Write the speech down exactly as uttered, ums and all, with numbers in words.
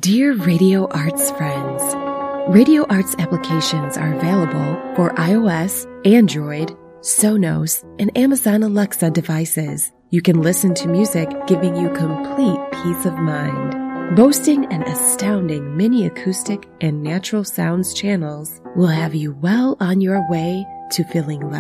Dear Radio Arts friends, Radio Arts applications are available for iOS, Android, Sonos, and Amazon Alexa devices. You can listen to music giving you complete peace of mind. Boasting an astounding mini acoustic and natural sounds channels will have you well on your way to feeling less